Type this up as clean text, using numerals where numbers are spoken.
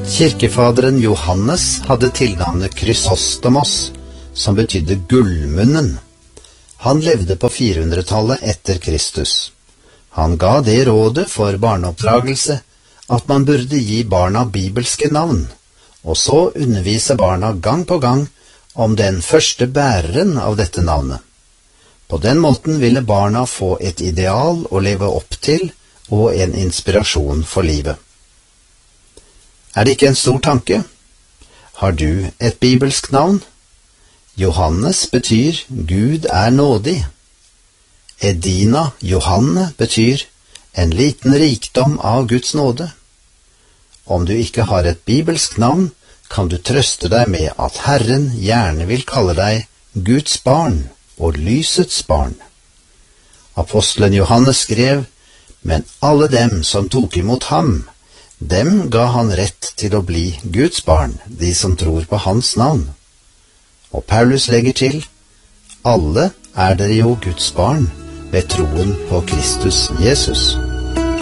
Kirkefaderen Johannes hadde tilnavnet Krysostomos, som betydde gullmunnen. Han levde på 400-tallet etter Kristus. Han ga det rådet for barneoppdragelse at man burde gi barna bibelske navn, og så undervise barna gang på gang om den første bæreren av dette navnet. På den måten ville barna få et ideal å leve opp til og en inspirasjon for livet. Er det ikke en stor tanke? Har du et bibelsk navn? Johannes betyr Gud er nådig. Edina Johanne betyr en liten rikdom av Guds nåde. Om du ikke har et bibelsk navn, kan du trøste deg med at Herren gjerne vil kalle deg Guds barn og lysets barn. Apostelen Johannes skrev, men alle dem som tok imot ham, dem ga han rett til å bli Guds barn, de som tror på hans navn. Og Paulus legger til, alle er dere jo Guds barn ved troen på Kristus Jesus.